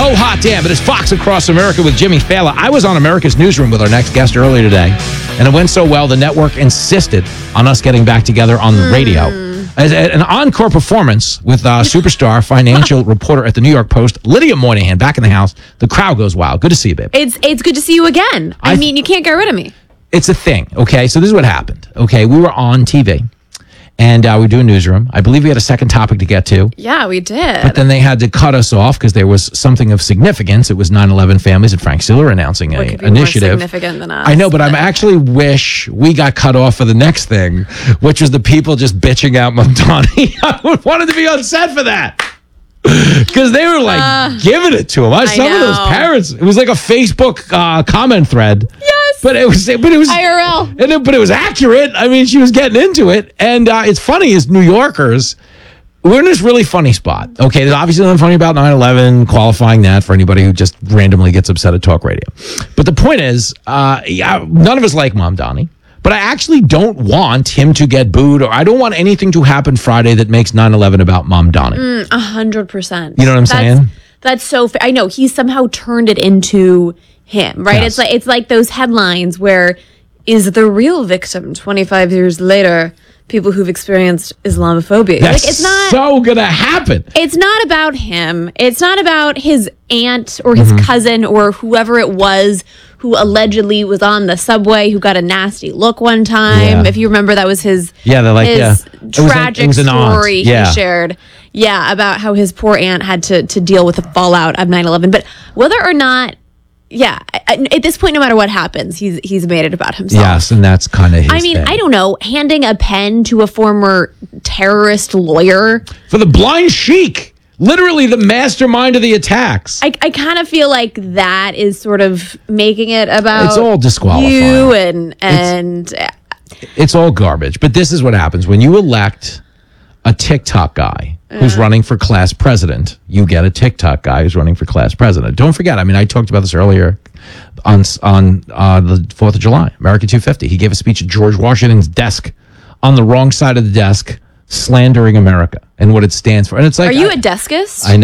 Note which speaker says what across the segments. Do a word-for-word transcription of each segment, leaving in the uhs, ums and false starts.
Speaker 1: Oh, hot damn. It is Fox Across America with Jimmy Fallon. I was on America's Newsroom with our next guest earlier today, and it went so well, the network insisted on us getting back together on the mm. radio. As a, an encore performance with uh, superstar financial reporter at the New York Post, Lydia Moynihan, back in the house. The crowd goes wild. Good to see you, babe.
Speaker 2: It's it's good to see you again. I, I mean, you can't get rid of me.
Speaker 1: It's a thing, okay? So this is what happened, okay? We were on T V. And uh, we were doing Newsroom. I believe we had a second topic to get to.
Speaker 2: Yeah, we did.
Speaker 1: But then they had to cut us off because there was something of significance. It was nine eleven Families and Frank Siller announcing an initiative.
Speaker 2: More significant than us.
Speaker 1: I know, but I actually wish we got cut off for the next thing, which was the people just bitching out Mamdani. I wanted to be on set for that. Because they were like uh, giving it to him. I, some
Speaker 2: know.
Speaker 1: of those parents, it was like a Facebook uh, comment thread.
Speaker 2: Yes.
Speaker 1: But it was, but it was
Speaker 2: I R L.
Speaker 1: And it, but it was accurate. I mean, she was getting into it. And uh, it's funny, as New Yorkers, we're in this really funny spot. Okay, there's obviously nothing funny about nine eleven, qualifying that for anybody who just randomly gets upset at talk radio. But the point is, uh, yeah, none of us like Mamdani. But I actually don't want him to get booed, or I don't want anything to happen Friday that makes nine eleven about Mamdani.
Speaker 2: A hundred percent.
Speaker 1: You know what I'm
Speaker 2: that's,
Speaker 1: saying?
Speaker 2: That's so fair. I know he somehow turned it into him, right?
Speaker 1: Yes.
Speaker 2: It's like it's like those headlines where is the real victim twenty-five years later people who've experienced Islamophobia.
Speaker 1: That's
Speaker 2: like, it's not
Speaker 1: so gonna happen.
Speaker 2: It's not about him. It's not about his aunt or his mm-hmm. cousin or whoever it was who allegedly was on the subway who got a nasty look one time.
Speaker 1: Yeah.
Speaker 2: If you remember, that was his
Speaker 1: yeah, they're like,
Speaker 2: his
Speaker 1: yeah.
Speaker 2: tragic
Speaker 1: it was an, it was
Speaker 2: story
Speaker 1: yeah.
Speaker 2: he shared. Yeah, about how his poor aunt had to to deal with the fallout of nine eleven. But whether or not, yeah, at this point, no matter what happens, he's he's made it about himself.
Speaker 1: Yes, and that's kind of his
Speaker 2: I mean,
Speaker 1: thing.
Speaker 2: I don't know, handing a pen to a former terrorist lawyer.
Speaker 1: For the blind sheik. Literally the mastermind of the attacks.
Speaker 2: I, I kind of feel like that is sort of making it about
Speaker 1: it's all disqualifying.
Speaker 2: You and and
Speaker 1: it's, it's all garbage. But this is what happens when you elect a TikTok guy who's uh, running for class president. You get a TikTok guy who's running for class president. Don't forget. I mean, I talked about this earlier on on uh, the Fourth of July, America two fifty. He gave a speech at George Washington's desk on the wrong side of the desk, slandering America and what it stands for. And it's like,
Speaker 2: are you
Speaker 1: I,
Speaker 2: a deskist?
Speaker 1: I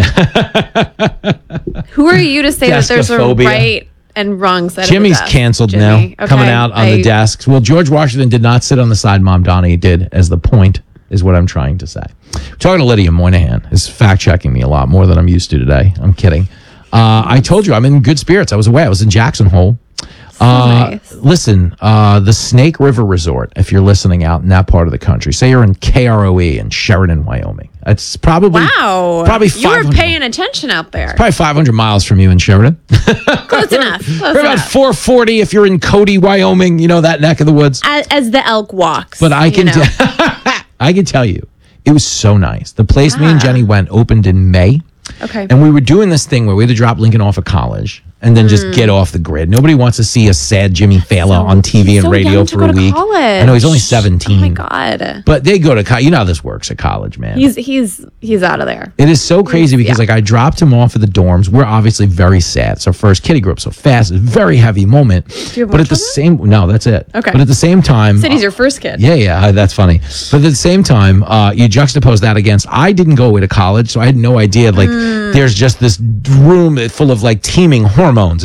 Speaker 1: know.
Speaker 2: Who are you to say that there's a
Speaker 1: Deskophobia.
Speaker 2: right and wrong side
Speaker 1: Jimmy's
Speaker 2: of the desk?
Speaker 1: canceled
Speaker 2: Jimmy.
Speaker 1: now,
Speaker 2: Okay.
Speaker 1: coming out on
Speaker 2: I,
Speaker 1: the desks. Well, George Washington did not sit on the side Mamdani did, as the point is what I'm trying to say. Talking to Lydia Moynihan is fact-checking me a lot more than I'm used to today. I'm kidding. Uh, I told you I'm in good spirits. I was away. I was in Jackson Hole. Uh,
Speaker 2: nice.
Speaker 1: Listen, uh, the Snake River Resort, if you're listening out in that part of the country, say you're in K R O E in Sheridan, Wyoming. It's probably
Speaker 2: wow.
Speaker 1: Probably
Speaker 2: you were
Speaker 1: five hundred
Speaker 2: paying attention out there.
Speaker 1: Probably five hundred miles from you in Sheridan.
Speaker 2: Close enough. Close
Speaker 1: We're about
Speaker 2: enough.
Speaker 1: four forty if you're in Cody, Wyoming. You know, that neck of the woods.
Speaker 2: As, as the elk walks.
Speaker 1: But I can,
Speaker 2: you know.
Speaker 1: t- I can tell you, it was so nice. The place me and
Speaker 2: Ah.
Speaker 1: Jenny went opened in May.
Speaker 2: Okay.
Speaker 1: And we were doing this thing where we had to drop Lincoln off at college and then just
Speaker 2: Mm.
Speaker 1: get off the grid. Nobody wants to see a sad Jimmy Fallon on T V and
Speaker 2: so
Speaker 1: radio
Speaker 2: young to
Speaker 1: for
Speaker 2: go
Speaker 1: a
Speaker 2: to
Speaker 1: week.
Speaker 2: college.
Speaker 1: I know he's only seventeen.
Speaker 2: Oh my god.
Speaker 1: But they go to college. You know how this works at college, man.
Speaker 2: He's he's he's out of there.
Speaker 1: It is so crazy because
Speaker 2: yeah.
Speaker 1: like I dropped him off at the dorms. We're obviously very sad. It's our first kiddie group, so fast. It's a very heavy moment.
Speaker 2: Do you have
Speaker 1: but
Speaker 2: more
Speaker 1: at the
Speaker 2: children?
Speaker 1: same no, that's it.
Speaker 2: Okay.
Speaker 1: But at the same time,
Speaker 2: Said he's your first kid.
Speaker 1: yeah, yeah, uh, that's funny. But at the same time, uh, you juxtapose that against I didn't go away to college, so I had no idea. Like,
Speaker 2: Mm.
Speaker 1: there's just this room full of like teeming hormones.